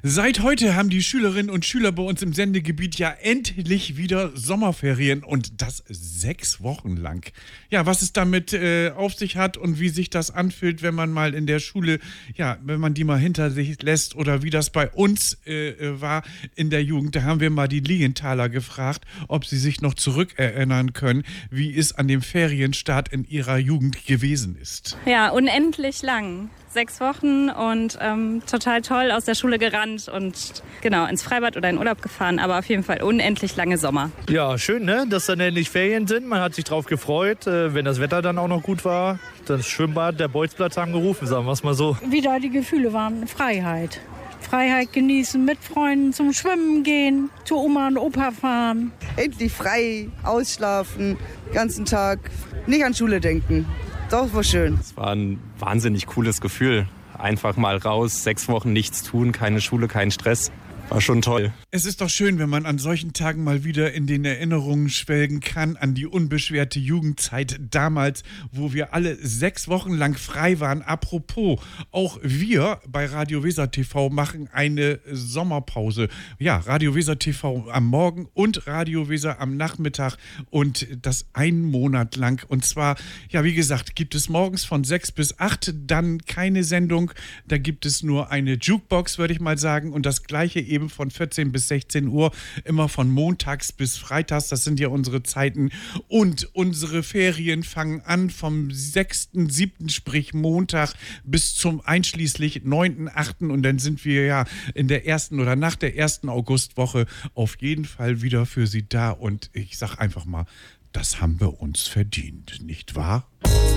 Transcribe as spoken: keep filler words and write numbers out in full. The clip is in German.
Seit heute haben die Schülerinnen und Schüler bei uns im Sendegebiet ja endlich wieder Sommerferien und das sechs Wochen lang. Ja, was es damit äh, auf sich hat und wie sich das anfühlt, wenn man mal in der Schule, ja, wenn man die mal hinter sich lässt oder wie das bei uns äh, war in der Jugend, da haben wir mal die Lilienthaler gefragt, ob sie sich noch zurückerinnern können, wie es an dem Ferienstart in ihrer Jugend gewesen ist. Ja, unendlich lang. Sechs Wochen und ähm, total toll aus der Schule gerannt und genau ins Freibad oder in Urlaub gefahren, aber auf jeden Fall unendlich lange Sommer. Ja, schön, ne? Dass dann endlich Ferien sind. Man hat sich drauf gefreut, äh, wenn das Wetter dann auch noch gut war. Das Schwimmbad, der Bolzplatz haben gerufen, sagen wir es mal so. Wieder die Gefühle waren Freiheit. Freiheit genießen, mit Freunden zum Schwimmen gehen, zu Oma und Opa fahren. Endlich frei, ausschlafen, ganzen Tag, nicht an Schule denken. Das war schön. Es war ein wahnsinnig cooles Gefühl. Einfach mal raus, sechs Wochen nichts tun, keine Schule, kein Stress. War schon toll. Es ist doch schön, wenn man an solchen Tagen mal wieder in den Erinnerungen schwelgen kann, an die unbeschwerte Jugendzeit damals, wo wir alle sechs Wochen lang frei waren. Apropos, auch wir bei Radio Weser T V machen eine Sommerpause. Ja, Radio Weser T V am Morgen und Radio Weser am Nachmittag und das einen Monat lang. Und zwar, ja, wie gesagt, gibt es morgens von sechs bis acht dann keine Sendung. Da gibt es nur eine Jukebox, würde ich mal sagen, und das gleiche eben eben von vierzehn bis sechzehn Uhr, immer von montags bis freitags, das sind ja unsere Zeiten und unsere Ferien fangen an vom sechsten, siebten sprich Montag bis zum einschließlich neunten, achten und dann sind wir ja in der ersten oder nach der ersten Augustwoche auf jeden Fall wieder für Sie da und ich sag einfach mal, das haben wir uns verdient, nicht wahr?